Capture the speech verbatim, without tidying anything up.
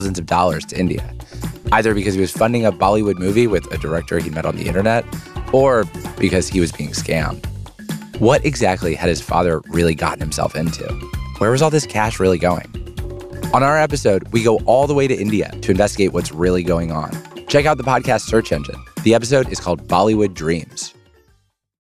thousands of dollars to India, either because he was funding a Bollywood movie with a director he met on the internet, or because he was being scammed. What exactly had his father really gotten himself into? Where was all this cash really going? On our episode, we go all the way to India to investigate what's really going on. Check out the podcast search engine. The episode is called Bollywood Dreams.